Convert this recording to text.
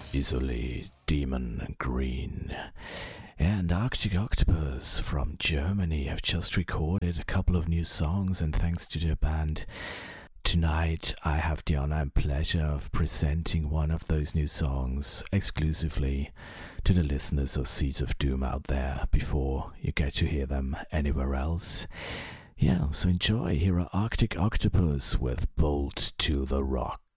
Isolate, Demon Green, and Arctic Octopus from Germany have just recorded a couple of new songs, and thanks to their band, tonight I have the honor and pleasure of presenting one of those new songs exclusively to the listeners of Seeds of Doom out there before you get to hear them anywhere else. Yeah, so enjoy. Here are Arctic Octopus with Bolt to the Rock.